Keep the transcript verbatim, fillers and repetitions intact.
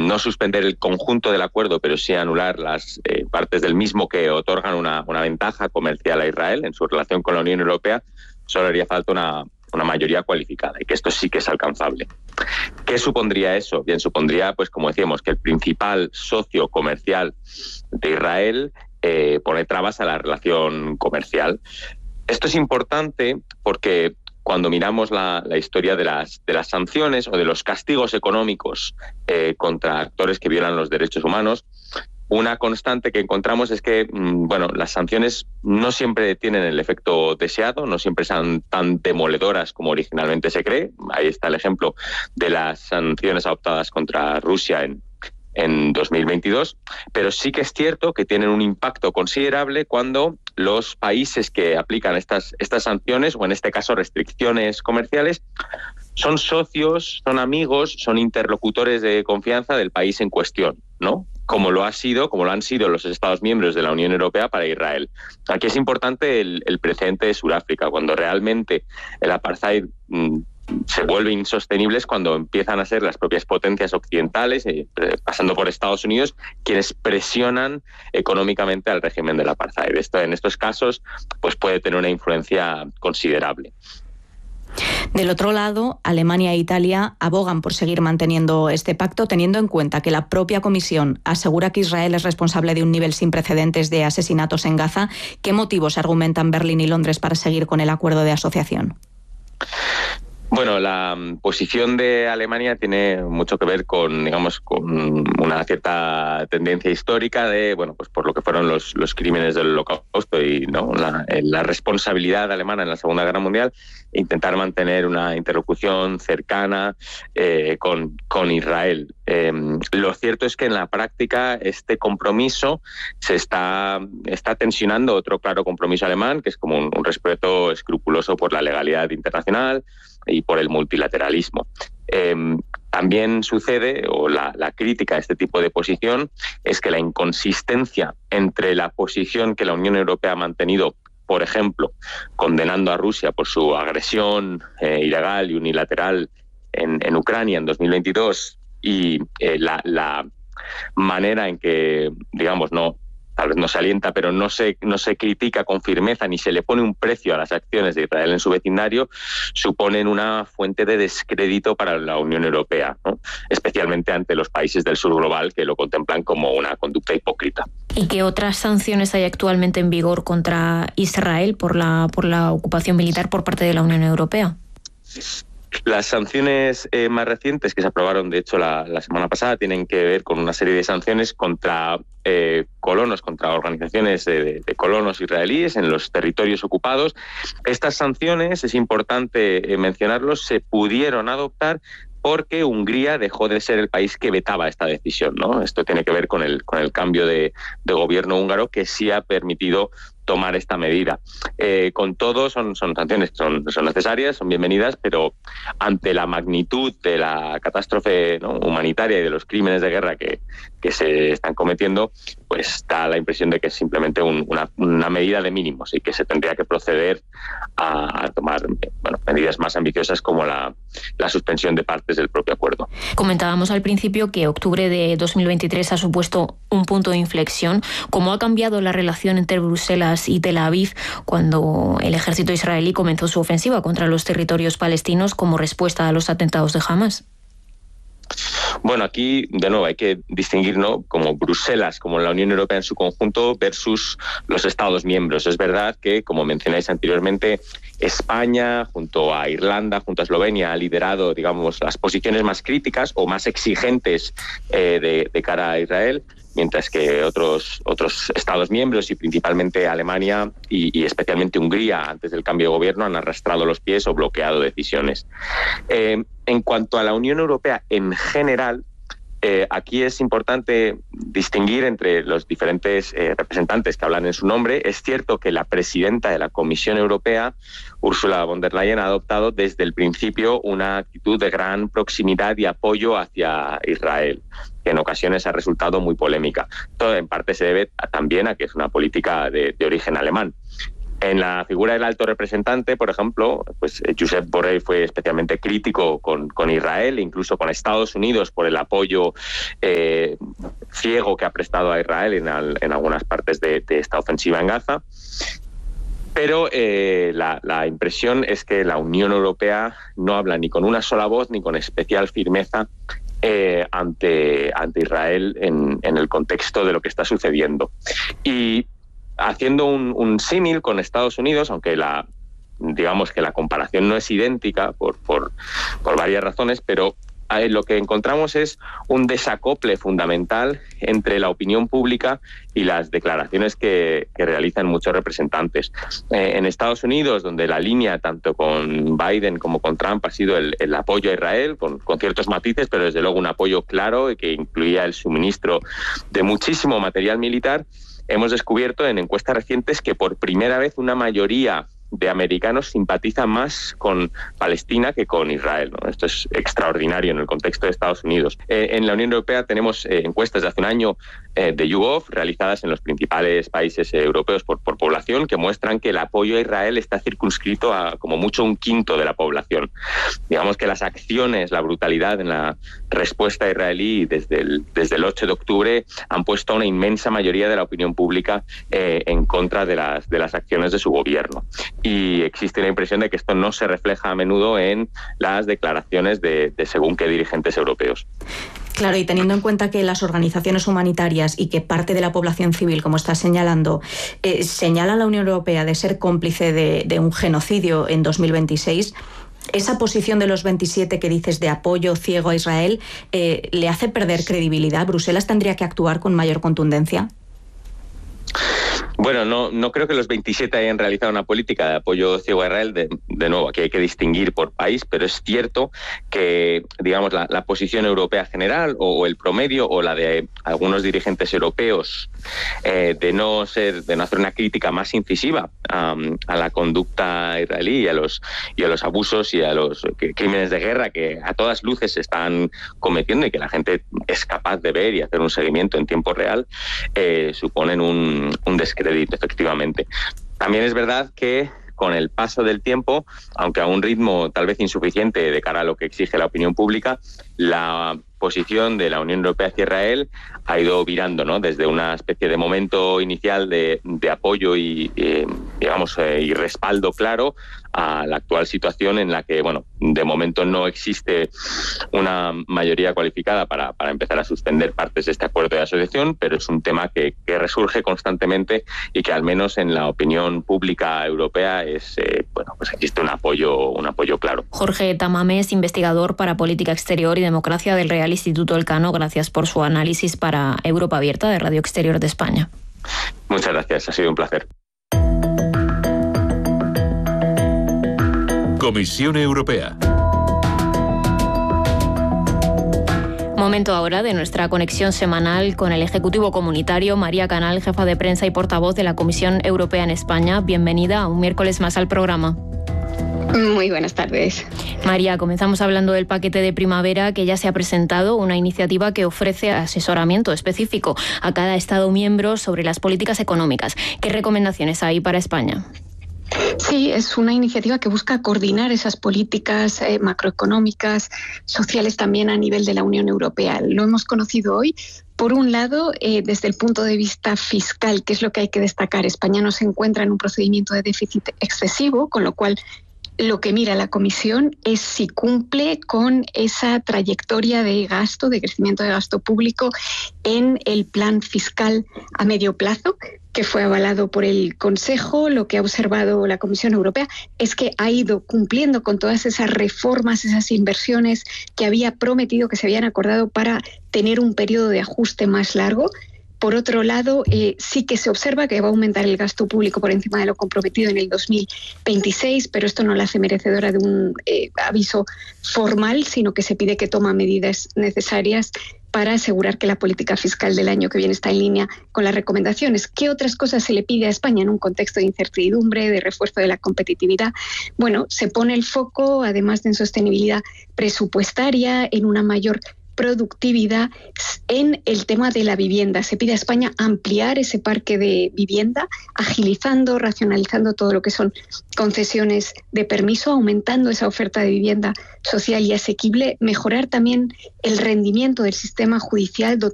no suspender el conjunto del acuerdo, pero sí anular las eh, partes del mismo que otorgan una, una ventaja comercial a Israel en su relación con la Unión Europea, solo haría falta una, una mayoría cualificada y que esto sí que es alcanzable. ¿Qué supondría eso? Bien, supondría, pues como decíamos, que el principal socio comercial de Israel eh, pone trabas a la relación comercial. Esto es importante porque cuando miramos la, la historia de las, de las sanciones o de los castigos económicos eh, contra actores que violan los derechos humanos, una constante que encontramos es que bueno, las sanciones no siempre tienen el efecto deseado, no siempre son tan demoledoras como originalmente se cree. Ahí está el ejemplo de las sanciones adoptadas contra Rusia en, en dos mil veintidós, pero sí que es cierto que tienen un impacto considerable cuando los países que aplican estas, estas sanciones, o en este caso restricciones comerciales, son socios, son amigos, son interlocutores de confianza del país en cuestión, ¿no? Como lo ha sido, como lo han sido los Estados miembros de la Unión Europea para Israel. Aquí es importante el, el precedente de Sudáfrica, cuando realmente el apartheid mmm, se vuelve insostenible es cuando empiezan a ser las propias potencias occidentales, eh, pasando por Estados Unidos, quienes presionan económicamente al régimen del apartheid. Esto, en estos casos, pues puede tener una influencia considerable. Del otro lado, Alemania e Italia abogan por seguir manteniendo este pacto, teniendo en cuenta que la propia Comisión asegura que Israel es responsable de un nivel sin precedentes de asesinatos en Gaza. ¿Qué motivos argumentan Berlín y Londres para seguir con el acuerdo de asociación? Bueno, la posición de Alemania tiene mucho que ver con, digamos, con una cierta tendencia histórica de, bueno, pues por lo que fueron los, los crímenes del Holocausto y no la, la responsabilidad alemana en la Segunda Guerra Mundial, intentar mantener una interlocución cercana eh, con, con Israel. Eh, lo cierto es que en la práctica este compromiso se está, está tensionando otro claro compromiso alemán, que es como un, un respeto escrupuloso por la legalidad internacional y por el multilateralismo. Eh, también sucede, o la, la crítica a este tipo de posición, es que la inconsistencia entre la posición que la Unión Europea ha mantenido, por ejemplo, condenando a Rusia por su agresión eh, ilegal y unilateral en, en Ucrania en dos mil veintidós, y eh, la, la manera en que, digamos, no tal vez no se alienta, pero no se, no se critica con firmeza ni se le pone un precio a las acciones de Israel en su vecindario, suponen una fuente de descrédito para la Unión Europea, ¿no? Especialmente ante los países del sur global que lo contemplan como una conducta hipócrita. ¿Y qué otras sanciones hay actualmente en vigor contra Israel por la, por la ocupación militar por parte de la Unión Europea? Las sanciones eh, más recientes que se aprobaron, de hecho, la, la semana pasada, tienen que ver con una serie de sanciones contra eh, colonos, contra organizaciones de, de colonos israelíes en los territorios ocupados. Estas sanciones, es importante eh, mencionarlos, se pudieron adoptar porque Hungría dejó de ser el país que vetaba esta decisión, ¿no? Esto tiene que ver con el, con el cambio de, de gobierno húngaro que sí ha permitido tomar esta medida. Eh, con todo, son, son sanciones que son, son necesarias, son bienvenidas, pero ante la magnitud de la catástrofe, ¿no?, humanitaria y de los crímenes de guerra que, que se están cometiendo, pues da la impresión de que es simplemente un, una, una medida de mínimos y que se tendría que proceder a, a tomar bueno, medidas más ambiciosas como la, la suspensión de partes del propio acuerdo. Comentábamos al principio que octubre de dos mil veintitrés ha supuesto un punto de inflexión. ¿Cómo ha cambiado la relación entre Bruselas y Tel Aviv cuando el ejército israelí comenzó su ofensiva contra los territorios palestinos como respuesta a los atentados de Hamas? Bueno, aquí de nuevo hay que distinguir, ¿no?, como Bruselas, como la Unión Europea en su conjunto versus los Estados miembros. Es verdad que, como mencionáis anteriormente, España, junto a Irlanda, junto a Eslovenia, ha liderado, digamos, las posiciones más críticas o más exigentes eh, de, de cara a Israel, mientras que otros, otros Estados miembros y principalmente Alemania y, y especialmente Hungría, antes del cambio de gobierno, han arrastrado los pies o bloqueado decisiones. Eh, en cuanto a la Unión Europea en general, eh, aquí es importante distinguir entre los diferentes eh, representantes que hablan en su nombre. Es cierto que la presidenta de la Comisión Europea, Ursula von der Leyen, ha adoptado desde el principio una actitud de gran proximidad y apoyo hacia Israel, que en ocasiones ha resultado muy polémica. Todo en parte se debe a, también a que es una política de, de origen alemán. En la figura del alto representante, por ejemplo, pues Josep Borrell fue especialmente crítico con, con Israel, incluso con Estados Unidos, por el apoyo eh, ciego que ha prestado a Israel en, al, en algunas partes de, de esta ofensiva en Gaza. Pero eh, la, la impresión es que la Unión Europea no habla ni con una sola voz ni con especial firmeza eh, ante, ante Israel en, en el contexto de lo que está sucediendo. Y haciendo un, un símil con Estados Unidos, aunque la, digamos que la comparación no es idéntica por, por, por varias razones, pero lo que encontramos es un desacople fundamental entre la opinión pública y las declaraciones que, que realizan muchos representantes. Eh, en Estados Unidos, donde la línea tanto con Biden como con Trump ha sido el, el apoyo a Israel, con, con ciertos matices, pero desde luego un apoyo claro y que incluía el suministro de muchísimo material militar, hemos descubierto en encuestas recientes que por primera vez una mayoría de americanos simpatiza más con Palestina que con Israel, ¿no? Esto es extraordinario en el contexto de Estados Unidos. Eh, en la Unión Europea tenemos eh, encuestas de hace un año eh, de YouGov realizadas en los principales países eh, europeos por, por población que muestran que el apoyo a Israel está circunscrito a como mucho un quinto de la población. Digamos que las acciones, la brutalidad en la respuesta israelí desde el, desde el ocho de octubre han puesto a una inmensa mayoría de la opinión pública eh, en contra de las, de las acciones de su gobierno. Y existe la impresión de que esto no se refleja a menudo en las declaraciones de, de según qué dirigentes europeos. Claro, y teniendo en cuenta que las organizaciones humanitarias y que parte de la población civil, como estás señalando, eh, señala a la Unión Europea de ser cómplice de, de un genocidio en dos mil veintiséis, ¿esa posición de los veintisiete que dices de apoyo ciego a Israel eh, le hace perder credibilidad? ¿Bruselas tendría que actuar con mayor contundencia? Bueno, no, no creo que los veintisiete hayan realizado una política de apoyo ciego a Israel. De, de nuevo, aquí hay que distinguir por país, pero es cierto que, digamos, la, la posición europea general o, o el promedio o la de algunos dirigentes europeos eh, de no ser, de no hacer una crítica más incisiva um, a la conducta israelí y a los y a los abusos y a los crímenes de guerra que a todas luces se están cometiendo y que la gente es capaz de ver y hacer un seguimiento en tiempo real, eh, suponen un, un descrédito, efectivamente. También es verdad que con el paso del tiempo, aunque a un ritmo tal vez insuficiente de cara a lo que exige la opinión pública, la posición de la Unión Europea hacia Israel ha ido virando, ¿no? Desde una especie de momento inicial de, de apoyo y, eh, digamos, eh, y respaldo claro a la actual situación en la que, bueno, de momento no existe una mayoría cualificada para, para empezar a suspender partes de este acuerdo de asociación, pero es un tema que, que resurge constantemente y que al menos en la opinión pública europea es, eh, bueno, pues existe un apoyo, un apoyo claro. Jorge Tamames, investigador para Política Exterior y Democracia del Real Instituto Elcano, gracias por su análisis para Europa Abierta de Radio Exterior de España. Muchas gracias, ha sido un placer. Comisión Europea. Momento ahora de nuestra conexión semanal con el Ejecutivo Comunitario. María Canal, jefa de prensa y portavoz de la Comisión Europea en España. Bienvenida un miércoles más al programa. Muy buenas tardes. María, comenzamos hablando del paquete de primavera que ya se ha presentado, una iniciativa que ofrece asesoramiento específico a cada Estado miembro sobre las políticas económicas. ¿Qué recomendaciones hay para España? Sí, es una iniciativa que busca coordinar esas políticas eh, macroeconómicas, sociales también a nivel de la Unión Europea. Lo hemos conocido hoy. Por un lado, eh, desde el punto de vista fiscal, que es lo que hay que destacar. España no se encuentra en un procedimiento de déficit excesivo, con lo cual lo que mira la Comisión es si cumple con esa trayectoria de gasto, de crecimiento de gasto público en el plan fiscal a medio plazo, que fue avalado por el Consejo. Lo que ha observado la Comisión Europea es que ha ido cumpliendo con todas esas reformas, esas inversiones que había prometido, que se habían acordado para tener un periodo de ajuste más largo. Por otro lado, eh, sí que se observa que va a aumentar el gasto público por encima de lo comprometido en el dos mil veintiséis, pero esto no la hace merecedora de un eh, aviso formal, sino que se pide que tome medidas necesarias para asegurar que la política fiscal del año que viene está en línea con las recomendaciones. ¿Qué otras cosas se le pide a España en un contexto de incertidumbre, de refuerzo de la competitividad? Bueno, se pone el foco, además de en sostenibilidad presupuestaria, en una mayor productividad en el tema de la vivienda. Se pide a España ampliar ese parque de vivienda, agilizando, racionalizando todo lo que son concesiones de permiso, aumentando esa oferta de vivienda social y asequible, mejorar también el rendimiento del sistema judicial,